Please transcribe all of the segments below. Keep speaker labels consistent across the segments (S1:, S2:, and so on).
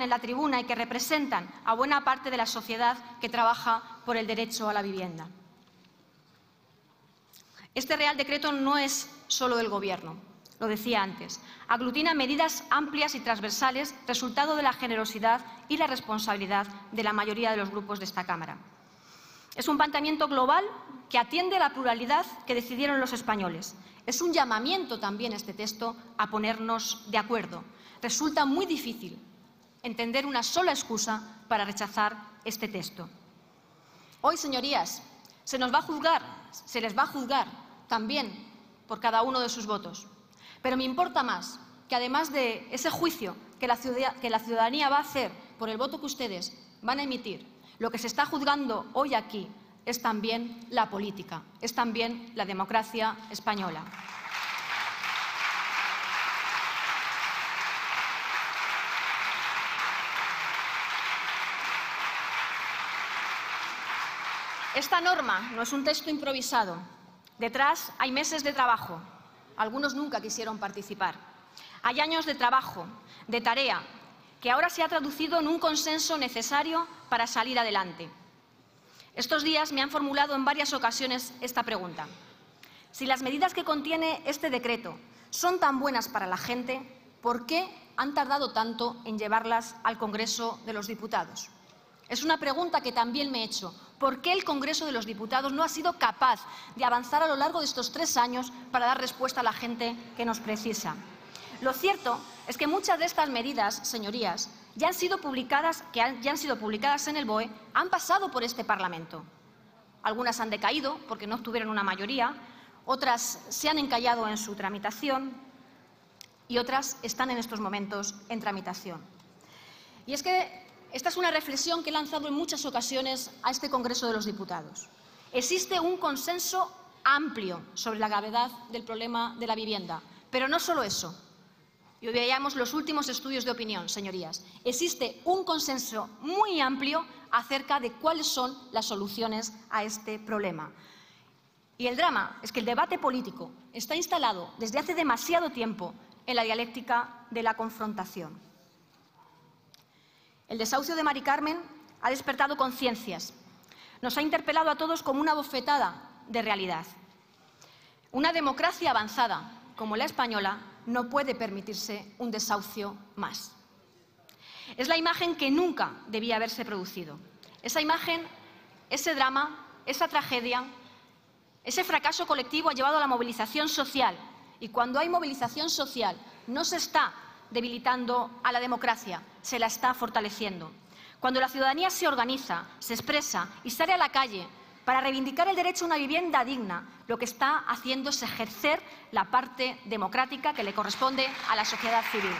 S1: en la tribuna y que representan a buena parte de la sociedad que trabaja por el derecho a la vivienda. Este Real Decreto no es solo del Gobierno, lo decía antes. Aglutina medidas amplias y transversales, resultado de la generosidad y la responsabilidad de la mayoría de los grupos de esta Cámara. Es un planteamiento global que atiende a la pluralidad que decidieron los españoles. Es un llamamiento también este texto a ponernos de acuerdo. Resulta muy difícil entender una sola excusa para rechazar este texto. Hoy, señorías, se les va a juzgar también por cada uno de sus votos. Pero me importa más que, además de ese juicio que la ciudadanía va a hacer por el voto que ustedes van a emitir, lo que se está juzgando hoy aquí es también la política, es también la democracia española. Esta norma no es un texto improvisado. Detrás hay meses de trabajo. Algunos nunca quisieron participar. Hay años de trabajo, de tarea, que ahora se ha traducido en un consenso necesario para salir adelante. Estos días me han formulado en varias ocasiones esta pregunta. Si las medidas que contiene este decreto son tan buenas para la gente, ¿por qué han tardado tanto en llevarlas al Congreso de los Diputados? Es una pregunta que también me he hecho. ¿Por qué el Congreso de los Diputados no ha sido capaz de avanzar a lo largo de estos 3 años para dar respuesta a la gente que nos precisa? Lo cierto es que muchas de estas medidas, señorías, ya han sido publicadas en el BOE, han pasado por este Parlamento. Algunas han decaído porque no obtuvieron una mayoría, otras se han encallado en su tramitación y otras están en estos momentos en tramitación. Y es que esta es una reflexión que he lanzado en muchas ocasiones a este Congreso de los Diputados. Existe un consenso amplio sobre la gravedad del problema de la vivienda, pero no solo eso. Y hoy veíamos los últimos estudios de opinión, señorías. Existe un consenso muy amplio acerca de cuáles son las soluciones a este problema. Y el drama es que el debate político está instalado desde hace demasiado tiempo en la dialéctica de la confrontación. El desahucio de Mari Carmen ha despertado conciencias. Nos ha interpelado a todos como una bofetada de realidad. Una democracia avanzada como la española no puede permitirse un desahucio más. Es la imagen que nunca debía haberse producido. Esa imagen, ese drama, esa tragedia, ese fracaso colectivo ha llevado a la movilización social. Y cuando hay movilización social, no se está debilitando a la democracia, se la está fortaleciendo. Cuando la ciudadanía se organiza, se expresa y sale a la calle para reivindicar el derecho a una vivienda digna, lo que está haciendo es ejercer la parte democrática que le corresponde a la sociedad civil.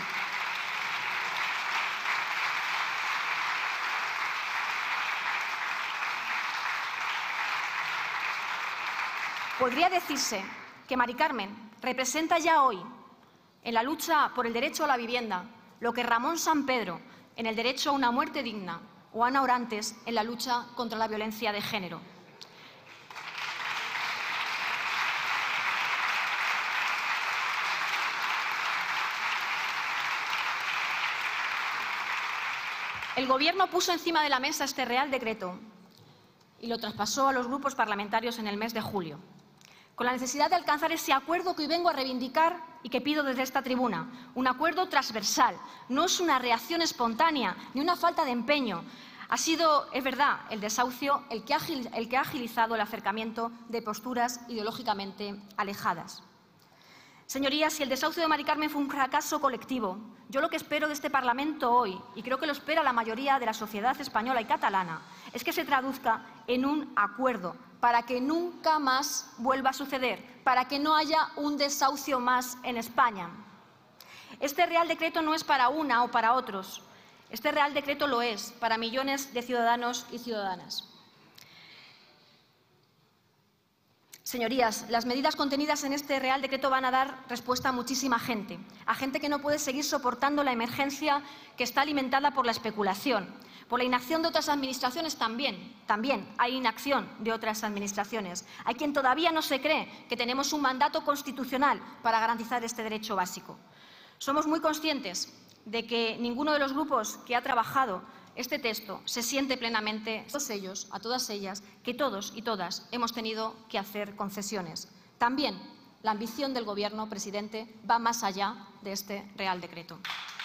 S1: Podría decirse que Mari Carmen representa ya hoy, en la lucha por el derecho a la vivienda, lo que Ramón Sampedro en el derecho a una muerte digna o Ana Orantes en la lucha contra la violencia de género. El Gobierno puso encima de la mesa este Real Decreto y lo traspasó a los grupos parlamentarios en el mes de julio, con la necesidad de alcanzar ese acuerdo que hoy vengo a reivindicar y que pido desde esta tribuna, un acuerdo transversal. No es una reacción espontánea ni una falta de empeño. Ha sido, es verdad, el desahucio el que ha agilizado el acercamiento de posturas ideológicamente alejadas. Señorías, si el desahucio de Mari Carmen fue un fracaso colectivo, yo lo que espero de este Parlamento hoy, y creo que lo espera la mayoría de la sociedad española y catalana, es que se traduzca en un acuerdo para que nunca más vuelva a suceder, para que no haya un desahucio más en España. Este Real Decreto no es para una o para otros. Este Real Decreto lo es para millones de ciudadanos y ciudadanas. Señorías, las medidas contenidas en este Real Decreto van a dar respuesta a muchísima gente, a gente que no puede seguir soportando la emergencia que está alimentada por la especulación, por la inacción de otras administraciones también hay inacción de otras administraciones. Hay quien todavía no se cree que tenemos un mandato constitucional para garantizar este derecho básico. Somos muy conscientes de que ninguno de los grupos que ha trabajado este texto se siente plenamente, a todos ellos, a todas ellas, que todos y todas hemos tenido que hacer concesiones. También la ambición del Gobierno, presidente, va más allá de este Real Decreto.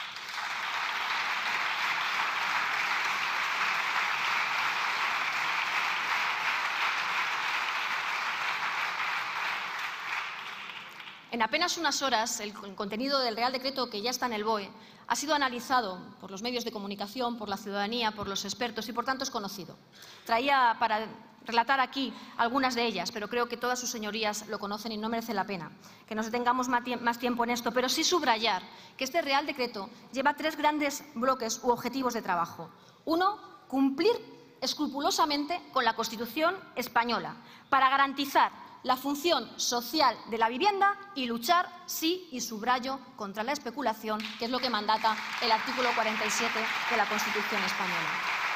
S1: En apenas unas horas, el contenido del Real Decreto, que ya está en el BOE, ha sido analizado por los medios de comunicación, por la ciudadanía, por los expertos y, por tanto, es conocido. Traía para relatar aquí algunas de ellas, pero creo que todas sus señorías lo conocen y no merece la pena que nos detengamos más tiempo en esto, pero sí subrayar que este Real Decreto lleva 3 grandes bloques u objetivos de trabajo. Uno, cumplir escrupulosamente con la Constitución española para garantizar la función social de la vivienda y luchar, sí, y subrayo, contra la especulación, que es lo que mandata el artículo 47 de la Constitución española.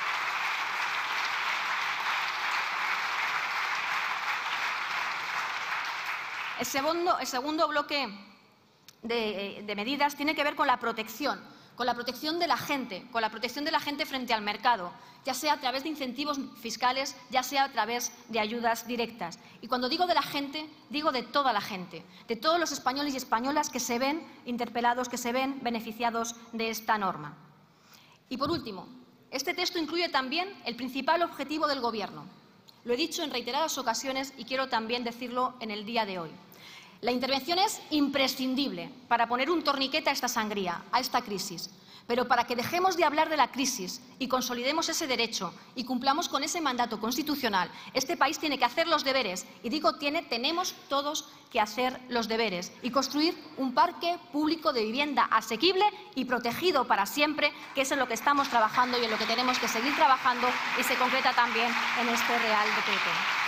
S1: El segundo bloque de medidas tiene que ver con la protección de la gente frente al mercado, ya sea a través de incentivos fiscales, ya sea a través de ayudas directas. Y cuando digo de la gente, digo de toda la gente, de todos los españoles y españolas que se ven interpelados, que se ven beneficiados de esta norma. Y por último, este texto incluye también el principal objetivo del Gobierno. Lo he dicho en reiteradas ocasiones y quiero también decirlo en el día de hoy. La intervención es imprescindible para poner un torniquete a esta sangría, a esta crisis. Pero para que dejemos de hablar de la crisis y consolidemos ese derecho y cumplamos con ese mandato constitucional, este país tiene que hacer los deberes. Y digo tenemos todos que hacer los deberes y construir un parque público de vivienda asequible y protegido para siempre, que es en lo que estamos trabajando y en lo que tenemos que seguir trabajando y se concreta también en este Real Decreto.